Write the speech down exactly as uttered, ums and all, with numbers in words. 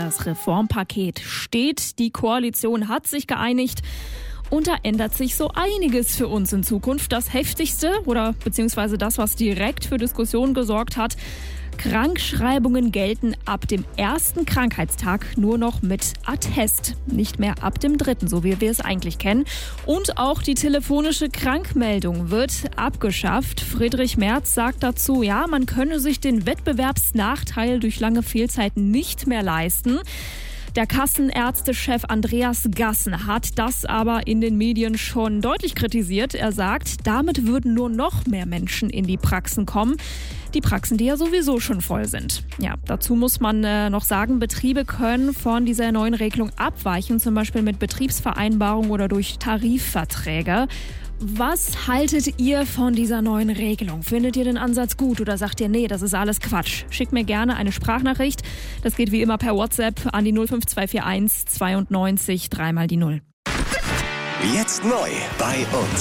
Das Reformpaket steht, die Koalition hat sich geeinigt. Und da ändert sich so einiges für uns in Zukunft. Das Heftigste oder beziehungsweise das, was direkt für Diskussionen gesorgt hat: Krankschreibungen gelten ab dem ersten Krankheitstag nur noch mit Attest, nicht mehr ab dem dritten, so wie wir es eigentlich kennen. Und auch die telefonische Krankmeldung wird abgeschafft. Friedrich Merz sagt dazu, ja, man könne sich den Wettbewerbsnachteil durch lange Fehlzeiten nicht mehr leisten. Der Kassenärztechef Andreas Gassen hat das aber in den Medien schon deutlich kritisiert. Er sagt, damit würden nur noch mehr Menschen in die Praxen kommen. Die Praxen, die ja sowieso schon voll sind. Ja, dazu muss man äh, noch sagen, Betriebe können von dieser neuen Regelung abweichen, zum Beispiel mit Betriebsvereinbarung oder durch Tarifverträge. Was haltet ihr von dieser neuen Regelung? Findet ihr den Ansatz gut oder sagt ihr, nee, das ist alles Quatsch? Schickt mir gerne eine Sprachnachricht. Das geht wie immer per WhatsApp an die null fünf zwei vier eins zweiundneunzig dreimal die null. Jetzt neu bei uns.